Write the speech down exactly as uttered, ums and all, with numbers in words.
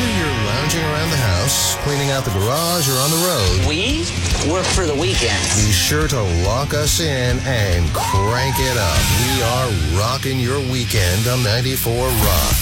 Whether you're lounging around the house, cleaning out the garage, or on the road, We work for the weekend. be sure to lock us in and crank it up. We are rocking your weekend on ninety-four Rock.